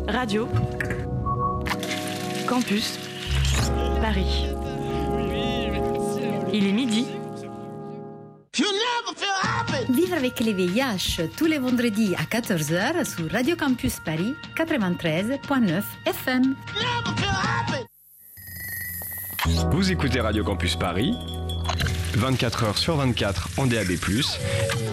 Radio Campus Paris. Il est midi. Vivre avec les VIH tous les vendredis à 14h sur Radio Campus Paris 93.9 FM. Vous écoutez Radio Campus Paris, 24h sur 24 en DAB+,